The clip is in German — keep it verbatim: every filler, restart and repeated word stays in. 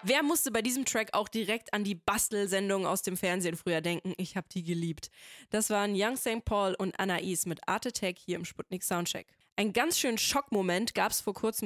Wer musste bei diesem Track auch direkt an die Bastelsendungen aus dem Fernsehen früher denken? Ich hab die geliebt. Das waren Young Saint Paul und Anais mit Art Attack hier im Sputnik Soundcheck. Einen ganz schönen Schockmoment gab es vor kurzem